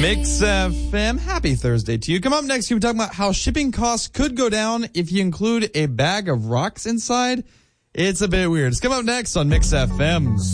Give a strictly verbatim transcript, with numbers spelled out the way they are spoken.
Mix F M, happy Thursday to you. Come up next, we'll be talking about how shipping costs could go down if you include a bag of rocks inside. It's a bit weird. It's come up next on Mix F M.